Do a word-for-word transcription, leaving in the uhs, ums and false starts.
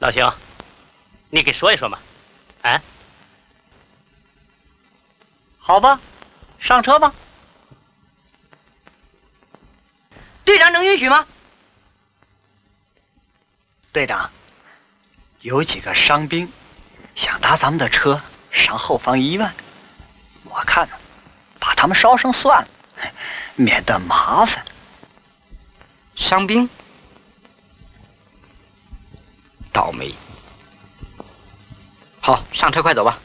老兄，你给说一说嘛？啊？ 好吧，上车吧。 队长能允许吗？ 队长，有几个伤兵想搭咱们的车上后方医院，我看把他们捎上算了，免得麻烦。 伤兵，倒霉。好，上车，快走吧。